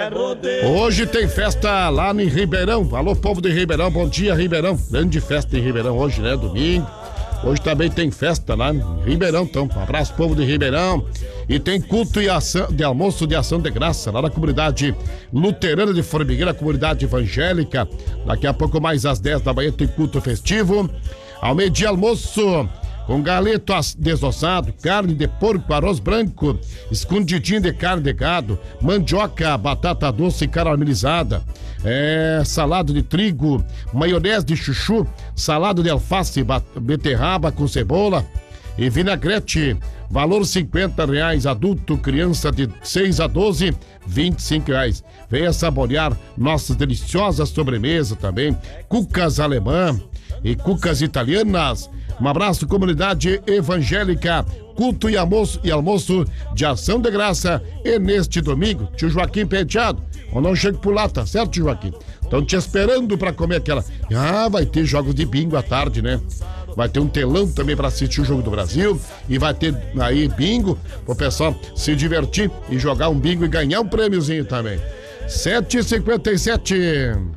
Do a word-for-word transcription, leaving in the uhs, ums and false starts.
Hoje tem festa lá em Ribeirão. Alô, povo de Ribeirão, bom dia, Ribeirão. Grande festa em Ribeirão hoje, né? Domingo. Hoje também tem festa lá em Ribeirão, então. Um abraço, povo de Ribeirão. E tem culto e ação, de almoço de ação de graça lá na comunidade luterana de Formigueira, comunidade evangélica. Daqui a pouco, mais às dez da manhã, tem culto festivo. Ao meio-dia, almoço com galeto desossado, carne de porco, arroz branco, escondidinho de carne de gado, mandioca, batata doce caramelizada, é, salada de trigo, maionese de chuchu, salada de alface, beterraba com cebola e vinagrete. Valor cinquenta reais, adulto, criança de seis a doze, vinte e cinco reais. Venha saborear nossas deliciosas sobremesas também, cucas alemã e cucas italianas. Um abraço, comunidade evangélica, culto e almoço, e almoço de ação de graça. E neste domingo, tio Joaquim Penteado, ou não chega por lá, tá certo, tio Joaquim? Estão te esperando pra comer aquela. Ah, vai ter jogos de bingo à tarde, né? Vai ter um telão também pra assistir o Jogo do Brasil. E vai ter aí bingo pro pessoal se divertir e jogar um bingo e ganhar um prêmiozinho também. sete e cinquenta e sete.